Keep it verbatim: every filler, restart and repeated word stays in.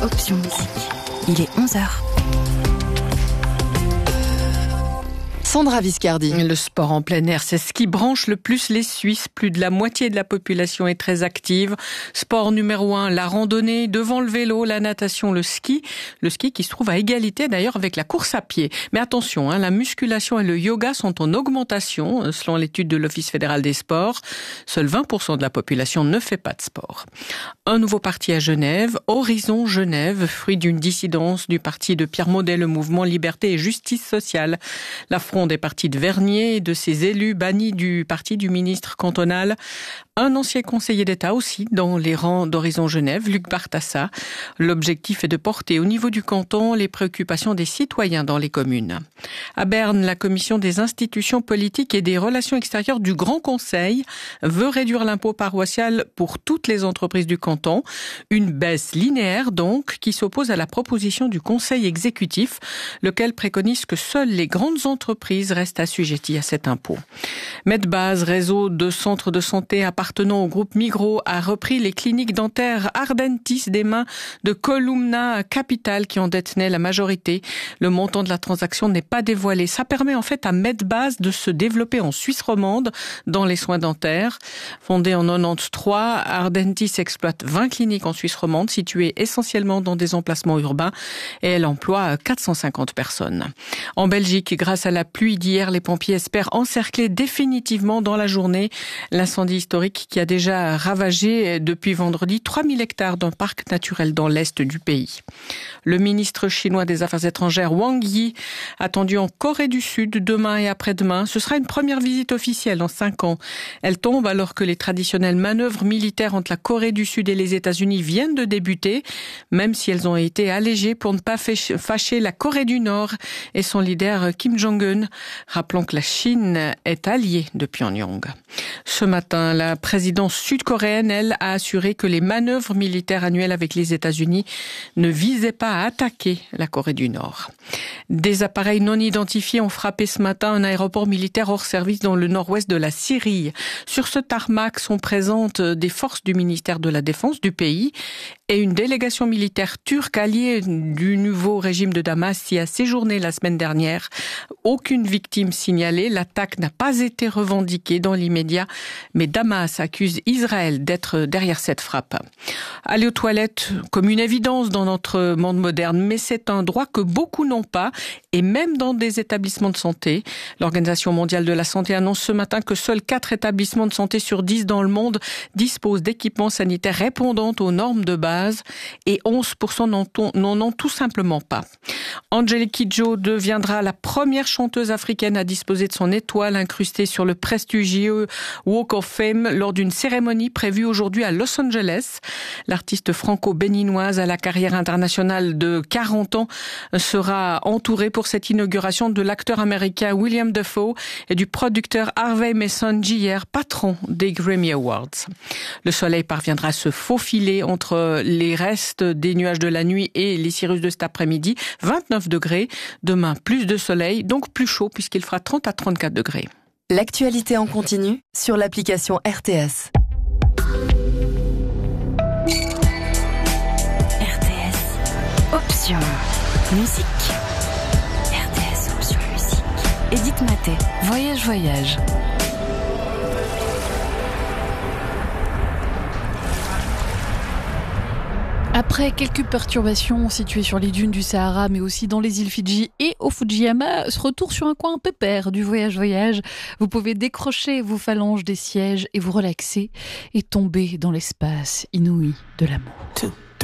Option musique. Il est onze heures. Sandra Viscardi. Le sport en plein air, c'est ce qui branche le plus les Suisses. Plus de la moitié de la population est très active. Sport numéro un, la randonnée, devant le vélo, la natation, le ski. Le ski qui se trouve à égalité d'ailleurs avec la course à pied. Mais attention, hein, la musculation et le yoga sont en augmentation, selon l'étude de l'Office fédéral des sports. Seuls vingt pour cent de la population ne fait pas de sport. Un nouveau parti à Genève, Horizon Genève, fruit d'une dissidence du parti de Pierre Maudet, le mouvement Liberté et Justice sociale. La fronde des partis de Vernier et de ses élus bannis du parti du ministre cantonal. Un ancien conseiller d'État aussi dans les rangs d'Horizon Genève, Luc Bartassa. L'objectif est de porter au niveau du canton les préoccupations des citoyens dans les communes. À Berne, la commission des institutions politiques et des relations extérieures du Grand Conseil veut réduire l'impôt paroissial pour toutes les entreprises du canton. Une baisse linéaire donc qui s'oppose à la proposition du Conseil exécutif, lequel préconise que seules les grandes entreprises restent assujetties à cet impôt. Medbase, réseau de centres de santé appartenant au groupe Migros, a repris les cliniques dentaires Ardentis des mains de Columna Capital qui en détenait la majorité. Le montant de la transaction n'est pas dévoilé. Ça permet en fait à Medbase de se développer en Suisse romande dans les soins dentaires. Fondée en quatre-vingt-treize, Ardentis exploite vingt cliniques en Suisse romande situées essentiellement dans des emplacements urbains et elle emploie quatre cent cinquante personnes. En Belgique, grâce à la pluie d'hier, les pompiers espèrent encercler définitivement dans la journée l'incendie historique qui a déjà ravagé depuis vendredi trois mille hectares d'un parc naturel dans l'est du pays. Le ministre chinois des Affaires étrangères Wang Yi, attendu en Corée du Sud demain et après-demain, ce sera une première visite officielle en cinq ans. Elle tombe alors que les traditionnelles manœuvres militaires entre la Corée du Sud et les États-Unis viennent de débuter, même si elles ont été allégées pour ne pas fâcher la Corée du Nord et son leader Kim Jong-un. Rappelons que la Chine est alliée de Pyongyang. Ce matin, la présidence sud-coréenne, elle, a assuré que les manœuvres militaires annuelles avec les États-Unis ne visaient pas à attaquer la Corée du Nord. Des appareils non identifiés ont frappé ce matin un aéroport militaire hors service dans le nord-ouest de la Syrie. Sur ce tarmac sont présentes des forces du ministère de la Défense du pays et une délégation militaire turque alliée du nouveau régime de Damas y a séjourné la semaine dernière. Aucune victime signalée, l'attaque n'a pas été revendiquée dans l'immédiat, mais Damas accuse Israël d'être derrière cette frappe. Aller aux toilettes, comme une évidence dans notre monde moderne, mais c'est un droit que beaucoup n'ont pas, et même dans des établissements de santé. L'Organisation mondiale de la santé annonce ce matin que seuls quatre établissements de santé sur dix dans le monde disposent d'équipements sanitaires répondant aux normes de base, et onze pour cent n'en ont tout simplement pas. Angelique Kidjo deviendra la première chanteuse africaine à disposer de son étoile incrustée sur le prestigieux Walk of Fame lors d'une cérémonie prévue aujourd'hui à Los Angeles. L'artiste franco-béninoise à la carrière internationale de quarante ans sera entourée pour cette inauguration de l'acteur américain William Dafoe et du producteur Harvey Mason Jr., patron des Grammy Awards. Le soleil parviendra à se faufiler entre les restes des nuages de la nuit et les cirrus de cet après-midi. vingt-neuf degrés. Demain, plus de soleil, donc plus chaud puisqu'il fera trente à trente-quatre degrés. L'actualité en continu sur l'application R T S. R T S. Option musique. R T S Option musique. Edith Maté. Voyage, voyage. Après quelques perturbations situées sur les dunes du Sahara, mais aussi dans les îles Fidji et au Fujiyama, ce retour sur un coin pépère du voyage-voyage. Vous pouvez décrocher vos phalanges des sièges et vous relaxer et tomber dans l'espace inouï de l'amour.